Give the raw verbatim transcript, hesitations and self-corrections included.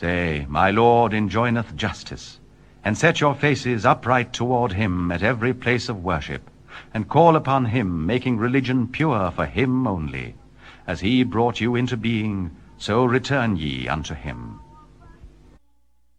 Say, my Lord enjoineth justice, and set your faces upright toward him at every place of worship, and call upon him, making religion pure for him only. As he brought you into being, so return ye unto him.